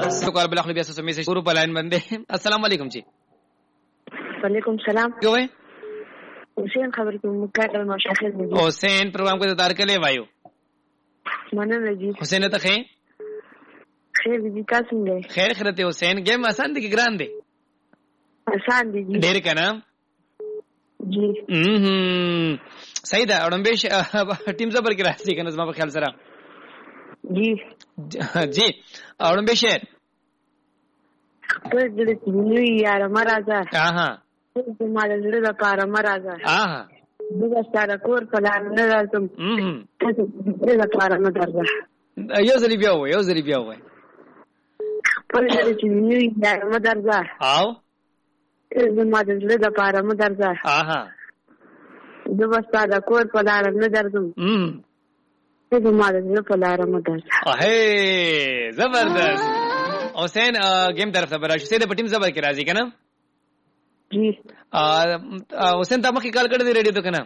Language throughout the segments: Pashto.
سوال بل اخلي بیا سو میسج ورو په لاین باندې. السلام علیکم جی. وعلیکم السلام. کوی حسین خبر کوم مکرر مشاخص دی. حسین پروګرام کو دار کله وایو. مننه جی. حسین ته خیر. خیر دی تاسو څنګه؟ خیر خیرته حسین گیم آسان دي کی ګران دي؟ آسان دي جی. ډیر کنه جی. صحیح ده. اورمبه ټیم زبر کې راځي کنه زما په خیال سره. جی جی اورمبه شهر په دې کې نیو یار مرزا. اها د مال زړه لپاره مرزا. اها دغه ستاره کور په لار نه راځم. دغه لپاره نه درځه. یو ځلی بیا وای په دې کې نیو یار مرزا. او د مال زړه لپاره نه درځه. اها دغه ستاره کور په لار نه درځم. دغه مال زړه په لار نه درځه. هه زبردست. حسین گیم طرف ته براشي سید په ټیم زبر کې راځي کنه. جی حسین ته مخکې کال کړی دی ریډیو ته کنه.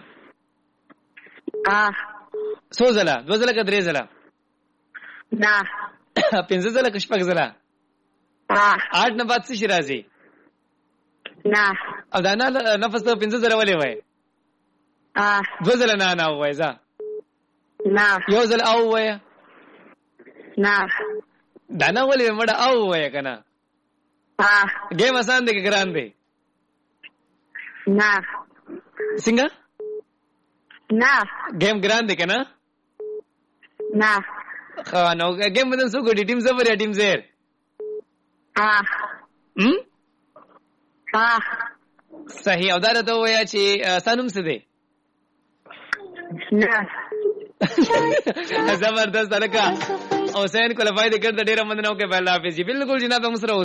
سو زلا دو زلا که درې زلا نه پنځه زلا که شپږ زلا 8 نه بعد څه شي راځي نه او دا نه نفس ته پنځه زلا ولې وای دو زلا نه وای ځه نه یو زلا او وای نه دا نه ولې مړه او وای کنه. گیم آسان دی که ګران دی؟ نه څنګه نه گیم ګران دی کنه. نه خا نو گیم بدن سو ګډی ټیم زبر یا ټیم زیر. صحیح. او دا راته ویا چې سانوم څه دی؟ نه زبردست لکه حسین کولفای دې کړ ډیره مننه وکړه. الله حافظ. بالکل جناب موږ سره